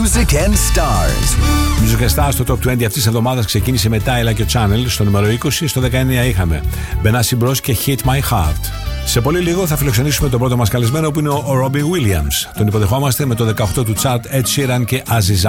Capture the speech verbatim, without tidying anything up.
Music and Stars. Music and Stars, το Top είκοσι αυτής της εβδομάδας ξεκίνησε με Tyla και Channel. Στο νούμερο είκοσι, στο δεκαεννιά είχαμε Benassi Bros και Hit My Heart. Σε πολύ λίγο θα φιλοξενήσουμε τον πρώτο μας καλεσμένο που είναι ο Robbie Williams. Τον υποδεχόμαστε με το δεκαοκτώ του chart Ed Sheeran και Aziza.